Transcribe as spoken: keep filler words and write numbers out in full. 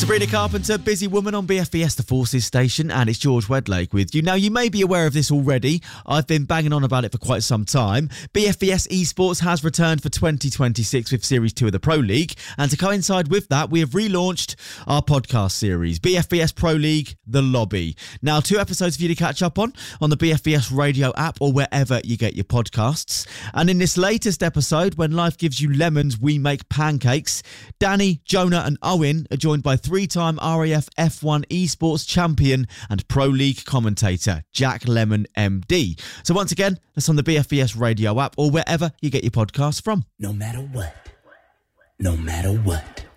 Sabrina Carpenter, Busy Woman on B F B S The Forces station, and it's George Wedlake with you. Now, you may be aware of this already. I've been banging on about it for quite some time. B F B S Esports has returned for twenty twenty-six with Series two of the Pro League, and to coincide with that, we have relaunched our podcast series, B F B S Pro League The Lobby. Now, two episodes for you to catch up on, on the B F B S radio app or wherever you get your podcasts. And in this latest episode, when life gives you lemons, we make pancakes, Danny, Jonah and Owen are joined by three-time R A F F one esports champion and Pro League commentator, Jack Lemon M D. So once again, that's on the B F B S radio app or wherever you get your podcasts from. No matter what, no matter what.